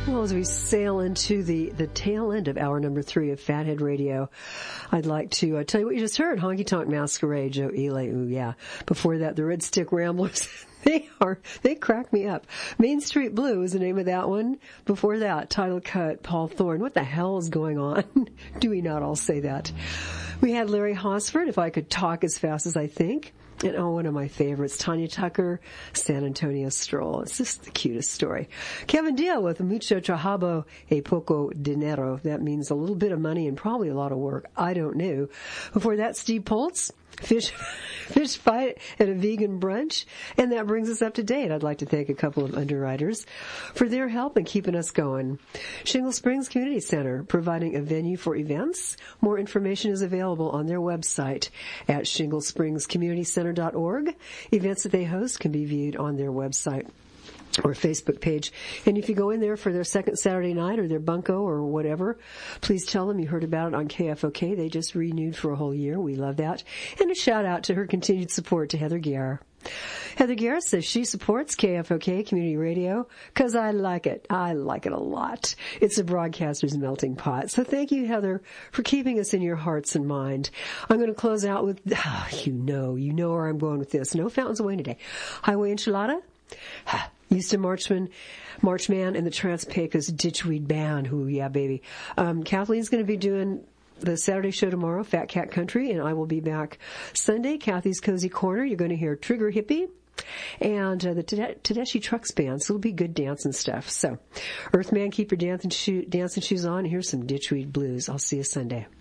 Well, as we sail into the tail end of hour number 3 of Fathead Radio, I'd like to tell you what you just heard. Honky Tonk Masquerade, Joe Ely, ooh yeah. Before that, the Red Stick Ramblers. They crack me up. Main Street Blue is the name of that one. Before that, title cut, Paul Thorne. What the hell is going on? Do we not all say that? We had Larry Hosford, If I Could Talk as Fast as I Think. And one of my favorites, Tanya Tucker, San Antonio Stroll. It's just the cutest story. Kevin Deal with Mucho Trabajo y Poco Dinero. That means a little bit of money and probably a lot of work. I don't know. Before that, Steve Poltz, Fish Fight at a Vegan Brunch. And that brings us up to date. I'd like to thank a couple of underwriters for their help in keeping us going. Shingle Springs Community Center, providing a venue for events. More information is available on their website at shinglespringscommunitycenter.org. Events that they host can be viewed on their website or Facebook page. And if you go in there for their second Saturday night or their bunco or whatever, please tell them you heard about it on KFOK. They just renewed for a whole year. We love that. And a shout out to her continued support to Heather Guerre. Heather Guerre says she supports KFOK Community Radio because I like it. I like it a lot. It's a broadcaster's melting pot. So thank you, Heather, for keeping us in your hearts and mind. I'm going to close out with, you know where I'm going with this. No Fountains of Wayne today. Highway Enchilada. Houston Marchman and the Trans-Pecos Ditchweed Band. Ooh, yeah, baby. Kathleen's going to be doing the Saturday show tomorrow, Fat Cat Country, and I will be back Sunday, Kathy's Cozy Corner. You're going to hear Trigger Hippie and the Tedeschi Trucks Band, so it'll be good dancing stuff. So, Earthman, keep your dancing shoes on. Here's some Ditchweed Blues. I'll see you Sunday.